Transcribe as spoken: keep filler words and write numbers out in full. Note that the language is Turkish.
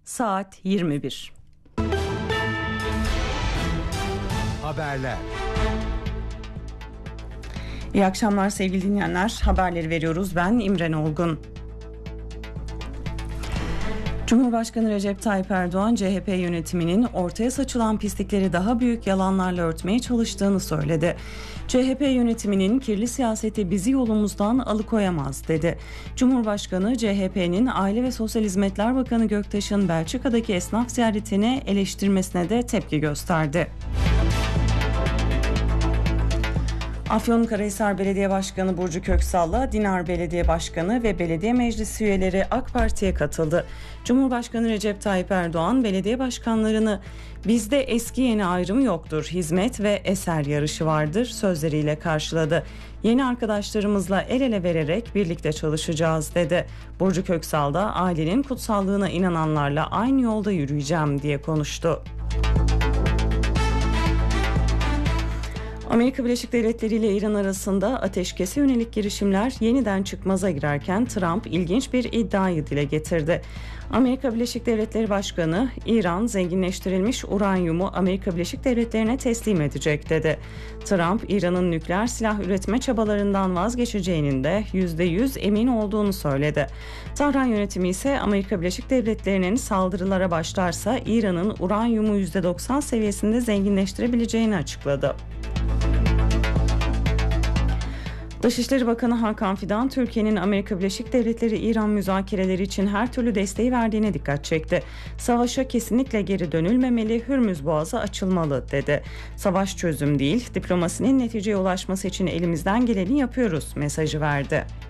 Saat yirmi bir. Haberler. İyi akşamlar sevgili dinleyenler. Haberleri veriyoruz. Ben İmren Olgun. Cumhurbaşkanı Recep Tayyip Erdoğan, C H P yönetiminin ortaya saçılan pislikleri daha büyük yalanlarla örtmeye çalıştığını söyledi. C H P yönetiminin kirli siyaseti bizi yolumuzdan alıkoyamaz dedi. Cumhurbaşkanı, C H P'nin Aile ve Sosyal Hizmetler Bakanı Göktaş'ın Belçika'daki esnaf ziyaretini eleştirmesine de tepki gösterdi. Afyonkarahisar Belediye Başkanı Burcu Köksal'la Dinar Belediye Başkanı ve belediye meclis üyeleri AK Parti'ye katıldı. Cumhurbaşkanı Recep Tayyip Erdoğan belediye başkanlarını "Bizde eski yeni ayrım yoktur, hizmet ve eser yarışı vardır" sözleriyle karşıladı. "Yeni arkadaşlarımızla el ele vererek birlikte çalışacağız" dedi. Burcu Köksal da ailenin kutsallığına inananlarla aynı yolda yürüyeceğim diye konuştu. Amerika Birleşik Devletleri ile İran arasında ateşkese yönelik girişimler yeniden çıkmaza girerken Trump ilginç bir iddiayı dile getirdi. Amerika Birleşik Devletleri Başkanı, "İran zenginleştirilmiş uranyumu Amerika Birleşik Devletleri'ne teslim edecek" dedi. Trump, İran'ın nükleer silah üretme çabalarından vazgeçeceğinin de yüzde yüz emin olduğunu söyledi. Tahran yönetimi ise Amerika Birleşik Devletleri'nin saldırılara başlarsa İran'ın uranyumu yüzde doksan seviyesinde zenginleştirebileceğini açıkladı. Dışişleri Bakanı Hakan Fidan, Türkiye'nin Amerika Birleşik Devletleri-İran müzakereleri için her türlü desteği verdiğine dikkat çekti. "Savaşa kesinlikle geri dönülmemeli, Hürmüz Boğazı açılmalı" dedi. "Savaş çözüm değil, diplomasinin neticeye ulaşması için elimizden geleni yapıyoruz" mesajı verdi.